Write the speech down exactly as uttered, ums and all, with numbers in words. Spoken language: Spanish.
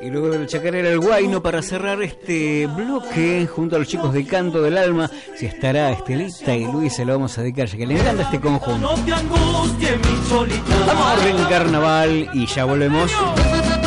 Y luego del Chacarera el Guayno para cerrar este bloque junto a los chicos de Canto del Alma. Si estará Estelita y Luis, se lo vamos a dedicar, ya que le encanta este conjunto. Vamos a ver en carnaval y ya volvemos.